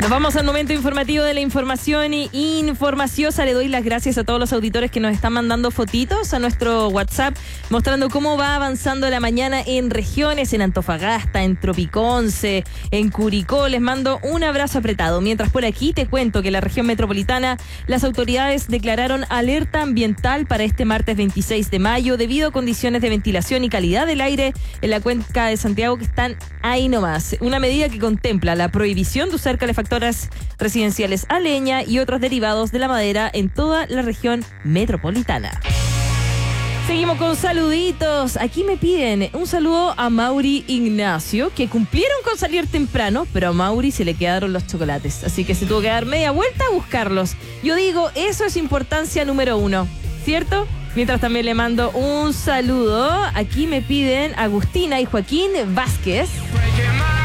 Nos vamos al momento informativo de la información informaciosa. Le doy las gracias a todos los auditores que nos están mandando fotitos a nuestro WhatsApp mostrando cómo va avanzando la mañana en regiones, en Antofagasta, en Tropiconce, en Curicó. Les mando un abrazo apretado. Mientras por aquí te cuento que en la región metropolitana las autoridades declararon alerta ambiental para este martes 26 de mayo debido a condiciones de ventilación y calidad del aire en la cuenca de Santiago que están ahí nomás. Una medida que contempla la prohibición de usar calefactores residenciales a leña y otros derivados de la madera en toda la región metropolitana. Seguimos con saluditos. Aquí me piden un saludo a Mauri Ignacio, que cumplieron con salir temprano, pero a Mauri se le quedaron los chocolates, así que se tuvo que dar media vuelta a buscarlos. Yo digo, eso es importancia número 1, ¿cierto? Mientras también le mando un saludo. Aquí me piden Agustina y Joaquín Vázquez,